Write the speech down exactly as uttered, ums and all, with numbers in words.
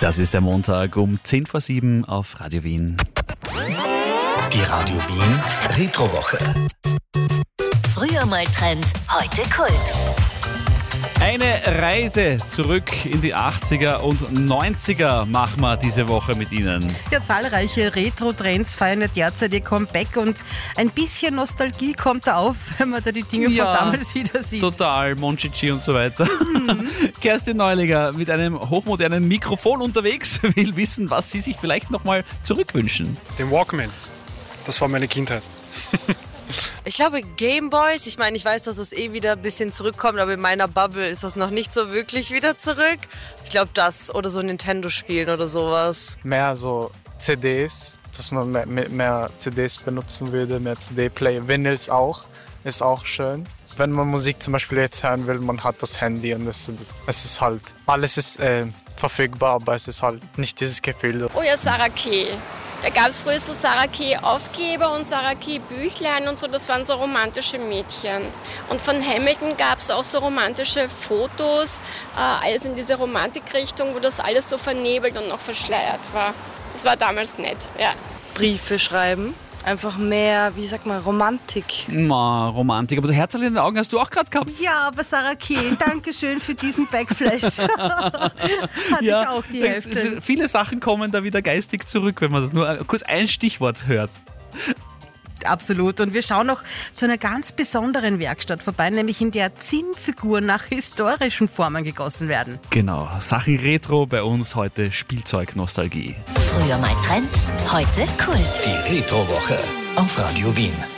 Das ist der Montag um zehn vor sieben auf Radio Wien. Die Radio Wien Retrowoche. Früher mal Trend, heute Kult. Eine Reise zurück in die achtziger und neunziger machen wir diese Woche mit Ihnen. Ja, zahlreiche Retro-Trends feiern ja derzeit ihr Comeback und ein bisschen Nostalgie kommt da auf, wenn man da die Dinge Ja, von damals wieder sieht. Total, Monchichi und so weiter. Mhm. Kerstin Neuliger mit einem hochmodernen Mikrofon unterwegs will wissen, was Sie sich vielleicht nochmal zurückwünschen. Den Walkman. Das war meine Kindheit. Ich glaube Gameboys, ich meine, ich weiß, dass es eh wieder ein bisschen zurückkommt, aber in meiner Bubble ist das noch nicht so wirklich wieder zurück. Ich glaube das oder so Nintendo-Spielen oder sowas. Mehr so C Ds, dass man mehr, mehr C Ds benutzen würde, mehr C D-Player. Vinyls auch, ist auch schön. Wenn man Musik zum Beispiel jetzt hören will, man hat das Handy und es, es ist halt, alles ist äh, verfügbar, aber es ist halt nicht dieses Gefühl. Oh ja, Sarah Kay. Da gab es früher so Sarah Kay Aufkleber und Sarah Kay Büchlein und so, das waren so romantische Mädchen. Und von Hamilton gab es auch so romantische Fotos, äh, alles in diese Romantikrichtung, wo das alles so vernebelt und noch verschleiert war. Das war damals nett, ja. Briefe schreiben. Einfach mehr, wie sagt man, Romantik. Ma, Romantik. Aber du Herzl in den Augen hast du auch gerade gehabt. Ja, aber Sarah Kay, danke schön für diesen Backflash. Hatte Ja, ich auch die das- Hälfte. Viele Sachen kommen da wieder geistig zurück, wenn man das nur kurz ein Stichwort hört. Absolut. Und wir schauen noch zu einer ganz besonderen Werkstatt vorbei, nämlich in der Zinnfiguren nach historischen Formen gegossen werden. Genau, Sachen Retro bei uns heute Spielzeugnostalgie. Früher mal Trend, heute Kult. Die Retrowoche auf Radio Wien.